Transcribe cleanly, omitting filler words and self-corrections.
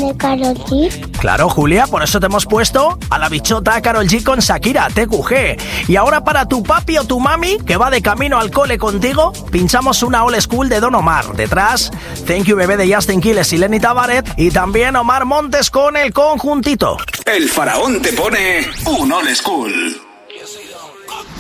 de Karol G? Claro, Julia, por eso te hemos puesto a la bichota Karol G con Shakira, TQG. Y ahora para tu papi o tu mami, que va de camino al cole contigo, pinchamos una Old School de Don Omar. Detrás, Thank You Bebé de Justin Quiles y Lenny Tavares. Y también Omar Montes con El Conjuntito. El Faraón te pone un Old School.